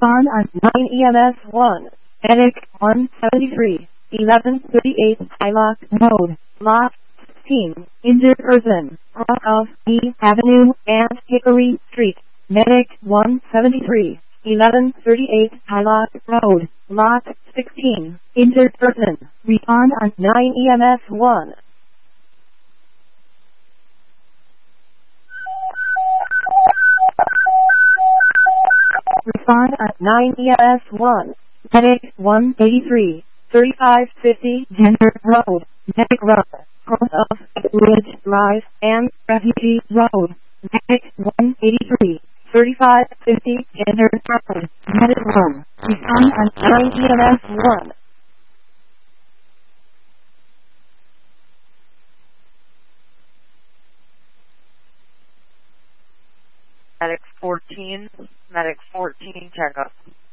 Respond on 9 EMS 1. Medic 173. 1138 Hylock Road. Lot 16. Injured person. Cross of E Avenue and Hickory Street. Medic 173. 1138 Hylock Road. Lot 16. Injured person. Respond on 9 EMS 1. Respond at 9 EMS 1. Medic 183. 3550 Gender Road. Medic Road. Cross of Ridge Drive and Refugee Road. Medic 183. 3550 Gender Road. Medic Road. Respond at 9 EMS 1. Medic 14, checkup.